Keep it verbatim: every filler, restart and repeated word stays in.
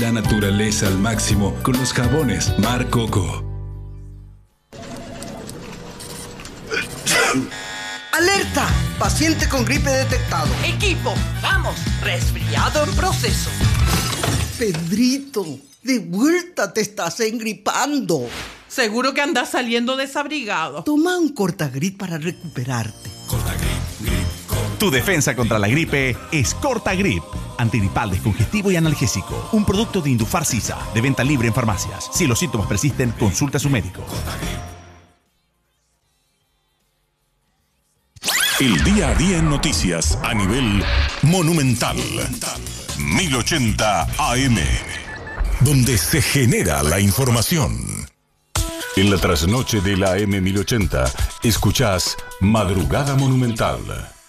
La naturaleza al máximo con los jabones Mar Coco. ¡Alerta! Paciente con gripe detectado. Equipo, vamos, resfriado en proceso. Pedrito, de vuelta te estás engripando. Seguro que andas saliendo desabrigado. Toma un Cortagrip para recuperarte. Cortagrip, grip, Cortagrip. Tu defensa contra la gripe es Cortagrip. Antigripal, descongestivo y analgésico. Un producto de Indufar Sisa, de venta libre en farmacias. Si los síntomas persisten, consulta a su médico. El día a día en noticias a nivel monumental. mil ochenta A M, donde se genera la información. En la trasnoche de la A M mil ochenta, escuchás Madrugada Monumental.